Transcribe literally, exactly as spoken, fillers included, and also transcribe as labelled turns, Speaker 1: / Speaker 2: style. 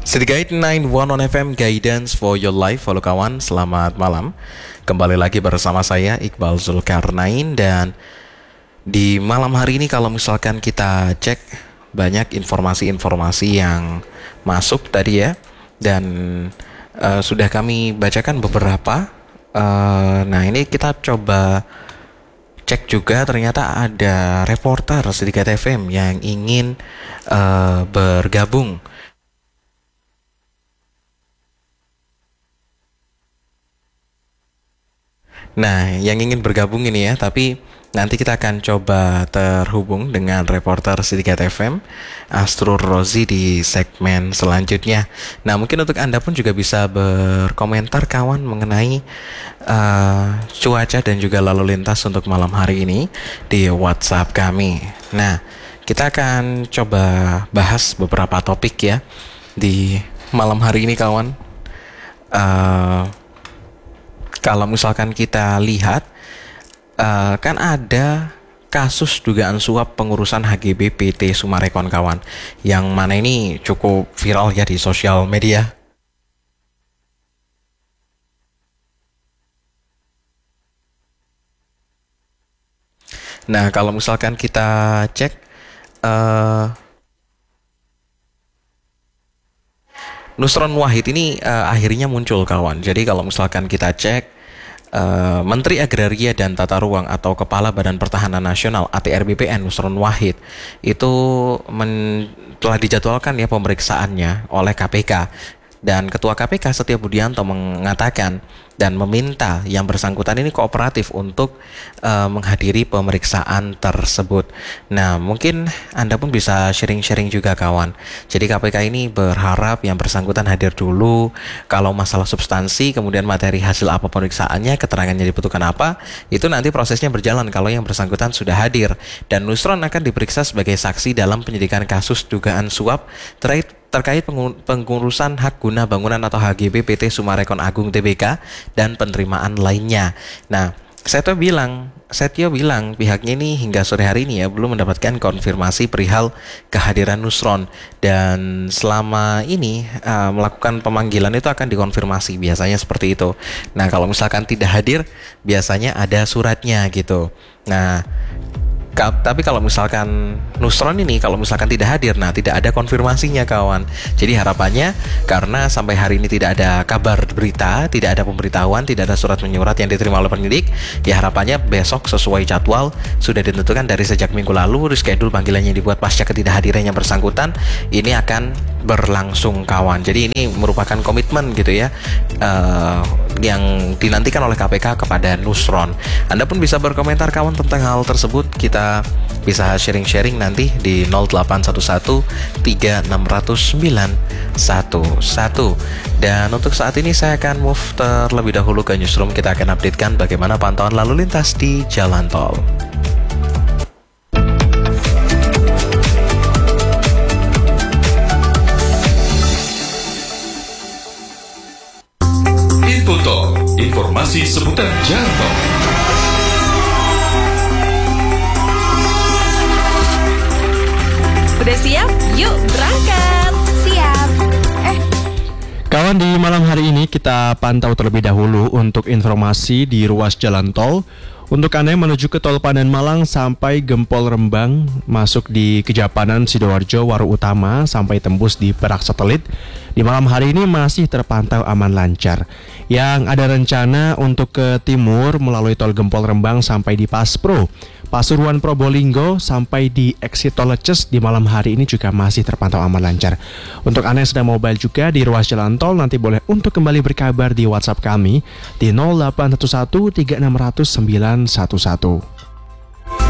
Speaker 1: City Guide sembilan satu satu F M, Guidance for your life. Halo kawan, selamat malam. Kembali lagi bersama saya Iqbal Zulkarnain. Dan di malam hari ini kalau misalkan kita cek, banyak informasi-informasi yang masuk tadi ya. Dan uh, sudah kami bacakan beberapa. uh, Nah ini kita coba cek juga, ternyata ada reporter City Guide F M yang ingin uh, bergabung. Nah, yang ingin bergabung ini ya, tapi nanti kita akan coba terhubung dengan reporter City Guide F M, Asrul Rozi, di segmen selanjutnya. Nah, mungkin untuk Anda pun juga bisa berkomentar kawan mengenai uh, cuaca dan juga lalu lintas untuk malam hari ini di WhatsApp kami. Nah, kita akan coba bahas beberapa topik ya di malam hari ini kawan. Uh, Kalau misalkan kita lihat, uh, kan ada kasus dugaan suap pengurusan H G B P T Sumarekon kawan, yang mana ini cukup viral ya di sosial media. Nah, kalau misalkan kita cek, uh, Nusron Wahid ini uh, akhirnya muncul kawan. Jadi kalau misalkan kita cek, Uh, Menteri Agraria dan Tata Ruang atau Kepala Badan Pertahanan Nasional A T R B P N Nusron Wahid itu men- telah dijadwalkan ya pemeriksaannya oleh K P K. Dan Ketua K P K Setia Budianto mengatakan dan meminta yang bersangkutan ini kooperatif untuk uh, menghadiri pemeriksaan tersebut. Nah, mungkin Anda pun bisa sharing-sharing juga kawan. Jadi K P K ini berharap yang bersangkutan hadir dulu. Kalau masalah substansi, kemudian materi hasil apa pemeriksaannya, keterangannya dibutuhkan apa, itu nanti prosesnya berjalan kalau yang bersangkutan sudah hadir. Dan Nusron akan diperiksa sebagai saksi dalam penyidikan kasus dugaan suap terkait terkait pengurusan hak guna bangunan atau H G B P T Sumarekon Agung T B K dan penerimaan lainnya. Nah, Setio bilang, Setio bilang pihaknya ini hingga sore hari ini ya belum mendapatkan konfirmasi perihal kehadiran Nusron, dan selama ini uh, melakukan pemanggilan itu akan dikonfirmasi, biasanya seperti itu. Nah, kalau misalkan tidak hadir, biasanya ada suratnya gitu. Nah, tapi kalau misalkan Nusron ini kalau misalkan tidak hadir, nah tidak ada konfirmasinya kawan. Jadi harapannya, karena sampai hari ini tidak ada kabar berita, tidak ada pemberitahuan, tidak ada surat menyurat yang diterima oleh penyidik, ya harapannya besok sesuai jadwal sudah ditentukan dari sejak minggu lalu, reschedule panggilannya dibuat pasca ketidakhadiran yang bersangkutan ini akan berlangsung kawan. Jadi ini merupakan komitmen gitu ya, uh, yang dinantikan oleh K P K kepada Nusron. Anda pun bisa berkomentar kawan tentang hal tersebut. Kita bisa sharing-sharing nanti di nol delapan satu satu tiga enam nol nol sembilan satu satu. Dan untuk saat ini saya akan move terlebih dahulu ke newsroom. Kita akan updatekan bagaimana pantauan lalu lintas di jalan tol.
Speaker 2: Info Tol, informasi seputar jalan tol.
Speaker 3: Udah siap? Yuk berangkat. Siap. Eh
Speaker 4: Kawan, di malam hari ini kita pantau terlebih dahulu untuk informasi di ruas jalan tol. Untuk Anda yang menuju ke Tol Pandan Malang sampai Gempol Rembang, masuk di Kejapanan Sidoarjo Waru Utama sampai tembus di Perak Satelit, di malam hari ini masih terpantau aman lancar. Yang ada rencana untuk ke timur melalui Tol Gempol Rembang sampai di Paspro, Pasuruan Probolinggo sampai di exit Tol Leces di malam hari ini juga masih terpantau aman lancar. Untuk Anda yang sedang mobile juga di ruas jalan tol, nanti boleh untuk kembali berkabar di WhatsApp kami di nol delapan satu satu tiga enam nol nol sembilan satu satu.